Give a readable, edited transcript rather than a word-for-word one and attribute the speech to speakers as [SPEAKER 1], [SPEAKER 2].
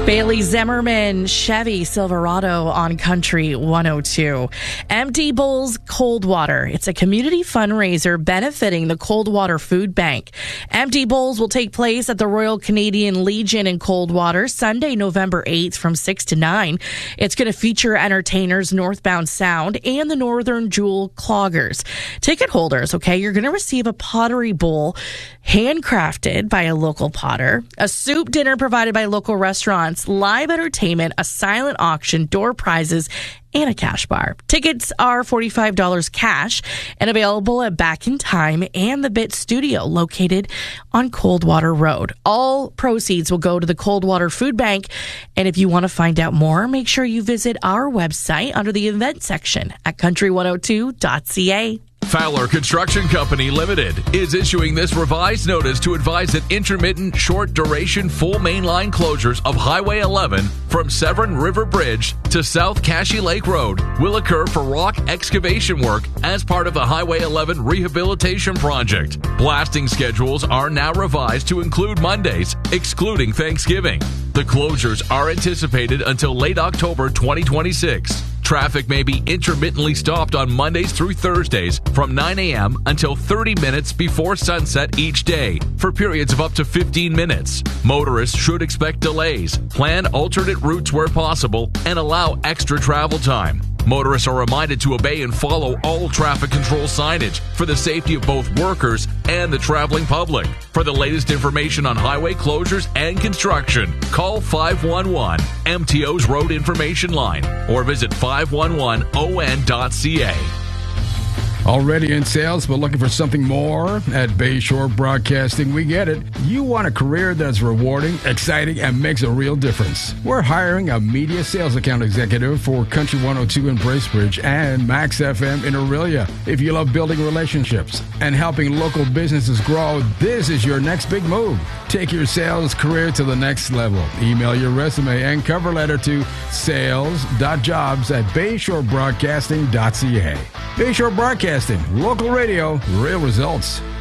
[SPEAKER 1] Bailey Zimmerman, Chevy Silverado on Country 102. Empty Bowls Cold Water. It's a community fundraiser benefiting the Coldwater Food Bank. Empty Bowls will take place at the Royal Canadian Legion in Coldwater Sunday, November 8th from 6 to 9. It's going to feature entertainers Northbound Sound and the Northern Jewel Cloggers. Ticket holders, okay, you're going to receive a pottery bowl handcrafted by a local potter, a soup dinner provided by local restaurants, live entertainment, a silent auction, door prizes, and a cash bar. Tickets are $45 cash and available at Back in Time and the Bit Studio located on Coldwater Road. All proceeds will go to the Coldwater Food Bank. And if you want to find out more, make sure you visit our website under the event section at country102.ca.
[SPEAKER 2] Fowler Construction Company Limited is issuing this revised notice to advise that intermittent, short-duration, full mainline closures of Highway 11 from Severn River Bridge to South Cashy Lake Road will occur for rock excavation work as part of the Highway 11 rehabilitation project. Blasting schedules are now revised to include Mondays, excluding Thanksgiving. The closures are anticipated until late October 2026. Traffic may be intermittently stopped on Mondays through Thursdays from 9 a.m. until 30 minutes before sunset each day for periods of up to 15 minutes. Motorists should expect delays, plan alternate routes where possible, and allow extra travel time. Motorists are reminded to obey and follow all traffic control signage for the safety of both workers and the traveling public. For the latest information on highway closures and construction, call 511 MTO's Road Information Line or visit 511on.ca.
[SPEAKER 3] Already in sales, but looking for something more? At Bayshore Broadcasting, we get it. You want a career that's rewarding, exciting, and makes a real difference. We're hiring a media sales account executive for Country 102 in Bracebridge and Max FM in Aurelia. If you love building relationships and helping local businesses grow, this is your next big move. Take your sales career to the next level. Email your resume and cover letter to sales.jobs@bayshorebroadcasting.ca. Bayshore Broadcasting, local radio, real results.